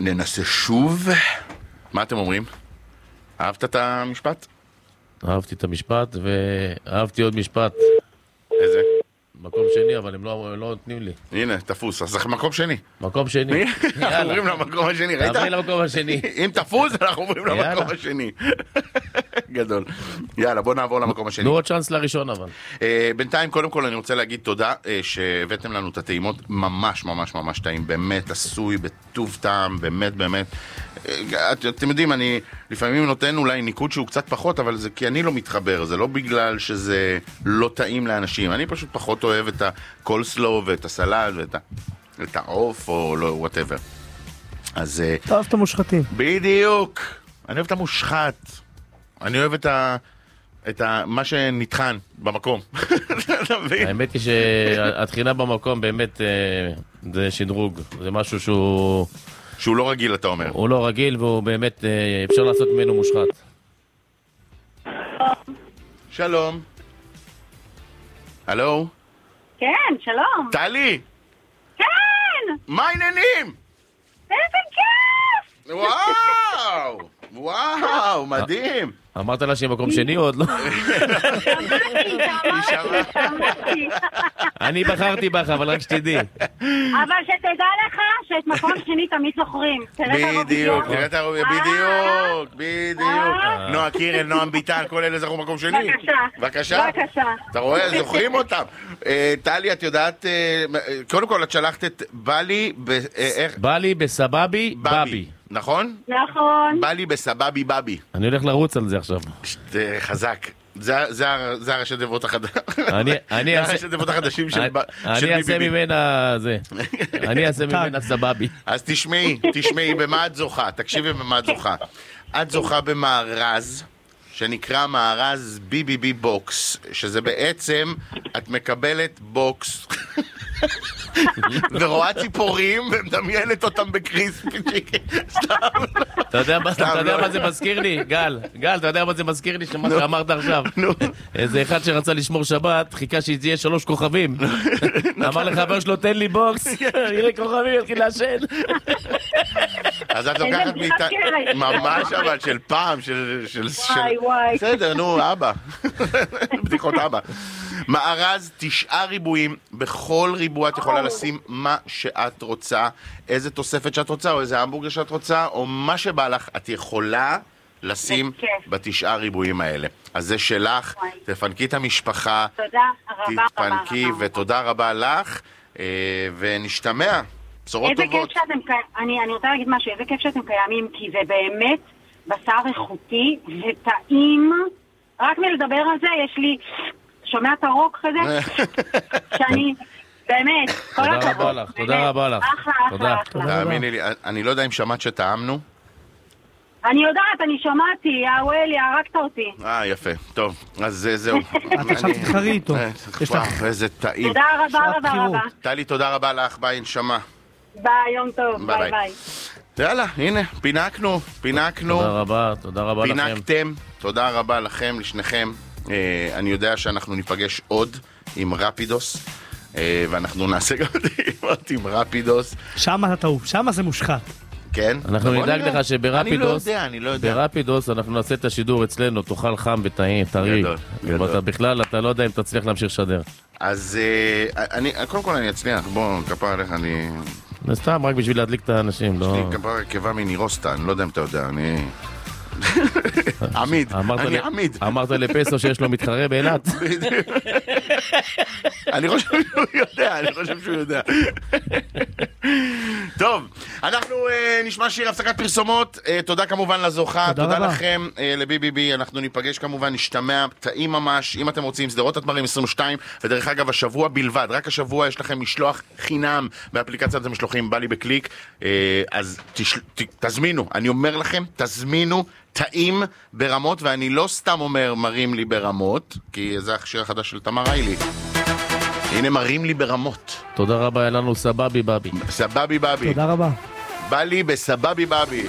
ננסה שוב. מה אתם אומרים? אהבת את המשפט? אהבתי את המשפט, ואהבתי עוד משפט. איזה? מקום שני, אבל הם לא נותנים לי. הנה, תפוס, אז מקום שני. מקום שני. אנחנו עוברים למקום השני, ראית? תעברי למקום השני. אם תפוס, אנחנו עוברים למקום השני. גדול. יאללה, בוא נעבור למקום השני. נו עוד צ'אנס לראשון אבל. בינתיים, קודם כל אני רוצה להגיד תודה שהבאתם לנו את הטעימות ממש ממש ממש טעים, באמת עשוי בטוב טעם, באמת באמת. אתם יודעים, אני לפעמים נותן אולי ניקוד שהוא קצת פחות, אבל זה כי אני לא מתחבר, זה לא בגלל שזה לא טעים לאנשים, אני פשוט פחות אוהב את הקולסלו ואת הסלט ואת העוף או לא, whatever. אז... אתה אוהב את המושחתים. בדיוק. אני אוהב את המושחת. אני אוהב את מה שנטחן במקום. האמת היא שהתחינה במקום באמת זה שדרוג, זה משהו שהוא לא רגיל, אתה אומר. הוא לא רגיל והוא באמת אפשר לעשות ממנו מושחת. שלום. הלו? כן, שלום. טלי! כן! מה העניינים? איזה כיף! וואו! וואו, מדהים! אמרת לה שהיא מקום שני או עוד לא? שמעתי. אני בחרתי בך, אבל רק שתדעי. אבל שתדע לך שאת מקום שני תמיד זוכרים. בדיוק, תראה את הרוב, בדיוק. נועה קירל, נועם ביטל, כל אלה זכו מקום שני. בבקשה. אתה רואה, זוכרים אותם. טלי, את יודעת, קודם כל את שלחת את בלי בסבבי בבי. נכון? נכון. בלי בסבבי בבי. אני הולך לרוץ על זה עכשיו. חזק. זה הראשי תיבות החדשים של ביבי. אני אעשה ממנה זה. אני אעשה ממנה סבבי. אז תשמעי במה את זוכה. תקשיבי במה את זוכה. את זוכה במארז שנקרא מארז BBB בוקס, שזה בעצם את מקבלת בוקס ורואה ציפורים ומדמיינת אותם בקריספי צ'יקן. אתה יודע מה זה מזכיר לי? גל, אתה יודע מה זה מזכיר לי שמה שאמרת עכשיו? איזה אחד שרצה לשמור שבת, חיכה שיהיה 3 כוכבים, אמר לחבר שלו תן לי בוקס, יראה כוכבים, יתחיל לעשן. אז את לוקחת ממש אבל של פעם, בסדר, נו, אבא. בדיחות אבא. מארז 9 ריבועים, בכל ריבוע את יכולה לשים מה שאת רוצה, איזה תוספת שאת רוצה, או איזה המבורגר שאת רוצה, או מה שבא לך, את יכולה לשים ב9 ריבועים האלה. אז זה שלך, תפנקי את המשפחה, תתפנקי, ותודה רבה לך, ונשתמע, בשורות טובות. אני רוצה להגיד משהו, איזה כיף שאתם קיימים, כי זה באמת בשר איכותי וטעים, רק מלדבר על זה, יש לי... שומע את הרוק כזה? שאני, באמת, כל הכבוד. תודה רבה לך. אחלה. תאמיני לי, אני לא יודע אם שמעת שטעמנו. אני יודעת, אני שמעתי, וואלי, הרגת אותי. יפה, טוב, אז זהו. את עכשיו תתחרי איתו. איזה טעים. תודה רבה. טלי, תודה רבה לך, ביי, נשמה. ביי, יום טוב, ביי. יאללה, הנה, פינקנו. תודה רבה לכם. פינקתם, תודה רבה לכם, לשניכם. אני יודע שאנחנו ניפגש עוד עם רפידוס, ואנחנו נעשה גם עם רפידוס. שם זה מושחת. כן? אנחנו נדאג לך שברפידוס, אני לא יודע. ברפידוס אנחנו נעשה את השידור אצלנו, תאכל חם וטעים, טרי. ואתה בכלל, אתה לא יודע אם תצליח להמשיך לשדר. אז קודם כל אני אצליח, בוא, כפר עליך, אני... סתם, רק בשביל להדליק את האנשים, לא... יש לי כפר קבע מנירוסטה, אני לא יודע אם אתה יודע, אני עמיד. אמרת לפסו שיש לו מתחרה באילת. אני חושב שהוא יודע. טוב, אנחנו נשמע שיר הפסקת פרסומות. תודה כמובן לזוכה, תודה לכם לביביבי. אנחנו ניפגש כמובן, נשתמע, טעים ממש. אם אתם רוצים, סדרות התמרים 22, ודרך אגב השבוע בלבד, רק השבוע יש לכם משלוח חינם באפליקציית המשלוחים בא לי בקליק. אז תזמינו, אני אומר לכם, תזמינו, טעים ברמות, ואני לא סתם אומר מרים לי ברמות, כי זה השיר החדש של תמר היילי. הנה מרים לי ברמות. תודה רבה, היה לנו סבבי בבי. סבבי בבי. תודה רבה. בא לי בסבבי בבי.